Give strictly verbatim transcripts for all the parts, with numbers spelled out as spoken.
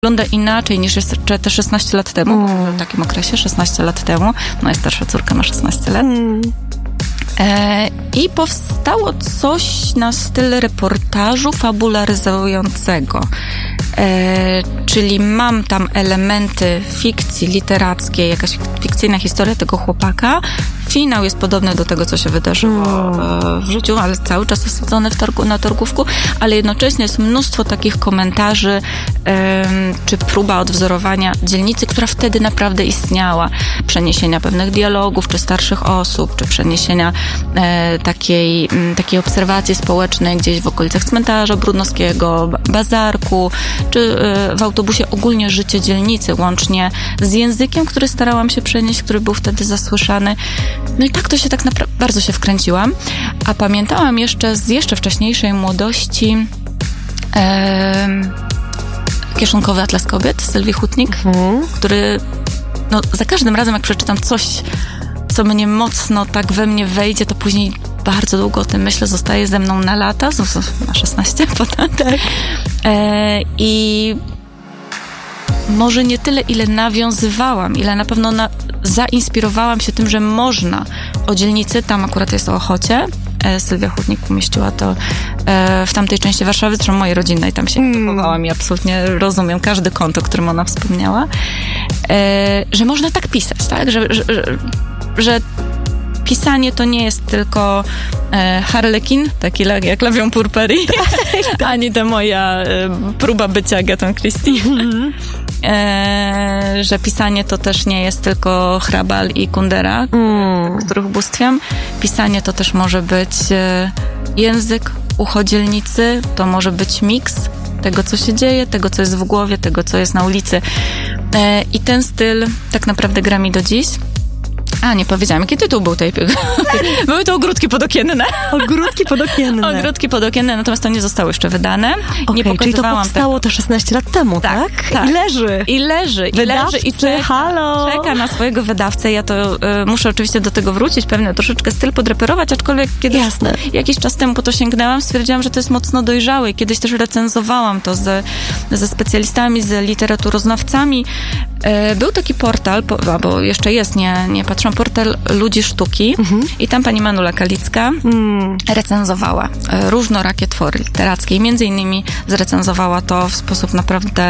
wygląda inaczej niż jeszcze te szesnaście lat temu, Mm. w takim okresie, szesnaście lat temu. Moja starsza córka ma szesnaście lat. Mm. E, I powstało coś na styl reportażu fabularyzującego. E, czyli mam tam elementy fikcji literackiej, jakaś fikcyjna historia tego chłopaka. Finał jest podobny do tego, co się wydarzyło e, w życiu, ale cały czas osadzony w targu, na targówku, ale jednocześnie jest mnóstwo takich komentarzy e, czy próba odwzorowania dzielnicy, która wtedy naprawdę istniała. Przeniesienia pewnych dialogów, czy starszych osób, czy przeniesienia e, takiej, m, takiej obserwacji społecznej gdzieś w okolicach cmentarza Brudnowskiego, bazarku, czy e, w autobusie ogólnie życie dzielnicy, łącznie z językiem, który starałam się przenieść, który był wtedy zasłyszany. No i tak to się tak naprawdę bardzo się wkręciłam. A pamiętałam jeszcze z jeszcze wcześniejszej młodości e, Kieszonkowy Atlas Kobiet Sylwii Hutnik, Mhm. który no, za każdym razem, jak przeczytam coś, co mnie mocno tak we mnie wejdzie, to później bardzo długo o tym myślę, zostaje ze mną na lata, z- z- na szesnaście potem. Tak. E, I może nie tyle, ile nawiązywałam, ile na pewno na, zainspirowałam się tym, że można o dzielnicy, tam akurat jest o Ochocie, e, Sylwia Hutnik umieściła to e, w tamtej części Warszawy, zresztą mojej rodzinnej tam się Mm. wychowałam i absolutnie rozumiem każdy kąt, o którym ona wspomniała, e, że można tak pisać, tak, że, że, że, że pisanie to nie jest tylko e, harlekin, taki la- jak Lawią Purperi, ani ta moja e, próba bycia Agatą Christie. E, że pisanie to też nie jest tylko Hrabal i Kundera, Mm. których ubóstwiam. Pisanie to też może być e, język, ucho dzielnicy, to może być miks tego, co się dzieje, tego, co jest w głowie, tego, co jest na ulicy. E, I ten styl tak naprawdę gra mi do dziś. A, nie powiedziałam, jaki tytuł był tej... Były to Ogródki podokienne. Ogródki podokienne. Ogródki podokienne, natomiast to nie zostało jeszcze wydane. Okej, nie czyli to pokazywałam powstało te szesnaście lat temu, tak? Tak, tak. I leży. I leży, i Wydawcy, leży, i czeka, halo. czeka na swojego wydawcę. Ja to y, muszę oczywiście do tego wrócić, pewnie troszeczkę styl podreperować, aczkolwiek kiedyś, Jasne. jakiś czas temu po to sięgnęłam, stwierdziłam, że to jest mocno dojrzałe i kiedyś też recenzowałam to ze, ze specjalistami, z literaturoznawcami. Y, był taki portal, po, albo jeszcze jest, nie, nie patrzyłam, portal Ludzi Sztuki i tam pani Manula Kalicka Mm. recenzowała e, różnorakie twory literackie i między innymi zrecenzowała to w sposób naprawdę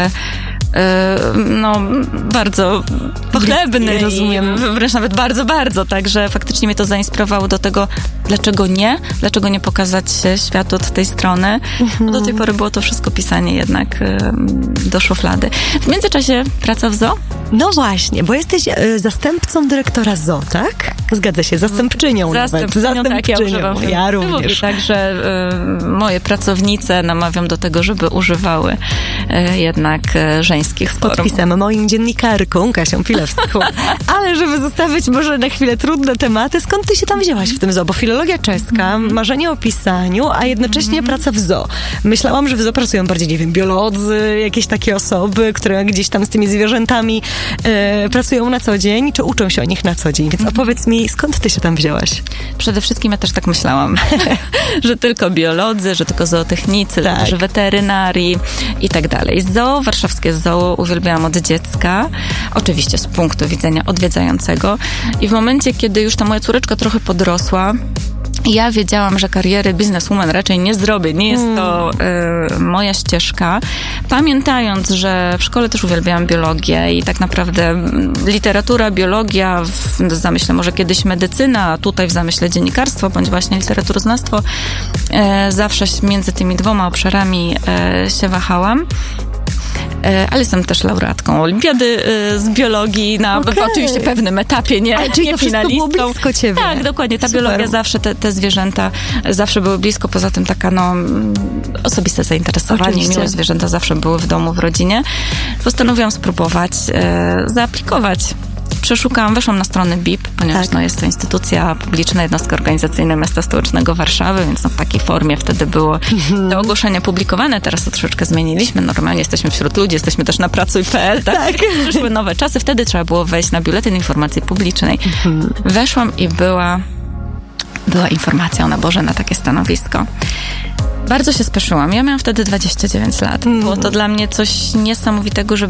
e, no bardzo pochlebny i rozumiem. wręcz nawet bardzo, bardzo, także faktycznie mnie to zainspirowało do tego, dlaczego nie, dlaczego nie pokazać się światu od tej strony. No, do tej pory było to wszystko pisanie jednak e, do szuflady. W międzyczasie praca w zoo. No właśnie, bo jesteś e, zastępcą dyrektora Z O, tak? Zgadza się, zastępczynią nawet. Zastępczynią, tak, ja używam. Ja również. Także y, moje pracownice namawiam do tego, żeby używały y, jednak y, żeńskich form. Podpisem moim dziennikarką, Kasią Pilewską. Ale żeby zostawić może na chwilę trudne tematy, skąd ty się tam wzięłaś w tym zoo? Bo filologia czeska, mm. marzenie o pisaniu, a jednocześnie mm. praca w zoo. Myślałam, że w zoo pracują bardziej, nie wiem, biolodzy, jakieś takie osoby, które gdzieś tam z tymi zwierzętami e, pracują na co dzień, czy uczą się o nich na co dzień. Więc opowiedz mi, skąd ty się tam wzięłaś? Przede wszystkim ja też tak myślałam, że tylko biolodzy, że tylko zootechnicy, Tak. że weterynarii i tak dalej. Zoo, warszawskie zoo uwielbiałam od dziecka. Oczywiście z punktu widzenia odwiedzającego. I w momencie, kiedy już ta moja córeczka trochę podrosła, ja wiedziałam, że kariery bizneswoman raczej nie zrobię. Nie jest to y, moja ścieżka. Pamiętając, że w szkole też uwielbiałam biologię i tak naprawdę mm, literatura, biologia, w zamyśle może kiedyś medycyna, a tutaj w zamyśle dziennikarstwo, bądź właśnie literaturoznawstwo, y, zawsze między tymi dwoma obszarami y, się wahałam. Ale jestem też laureatką olimpiady z biologii na Okay. oczywiście pewnym etapie, nie, A, czyli nie to wszystko było finalistką. blisko ciebie. Tak, dokładnie. Ta Super. biologia zawsze, te, te zwierzęta zawsze były blisko, poza tym taka no osobiste zainteresowanie, Oczywiście. miłe zwierzęta zawsze były w domu, w rodzinie. Postanowiłam spróbować e, zaaplikować. Przeszukałam, weszłam na stronę B I P, ponieważ Tak. no, jest to instytucja publiczna, jednostka organizacyjna Miasta Stołecznego Warszawy, więc no, w takiej formie wtedy było te ogłoszenia publikowane. Teraz to troszeczkę zmieniliśmy. Normalnie jesteśmy wśród ludzi, jesteśmy też na pracuj kropka p l, tak? Tak. Przyszły nowe czasy. Wtedy trzeba było wejść na Biuletyn Informacji Publicznej. Weszłam i była, była informacja o naborze na takie stanowisko. Bardzo się spieszyłam. Ja miałam wtedy dwadzieścia dziewięć lat. Było to dla mnie coś niesamowitego, żeby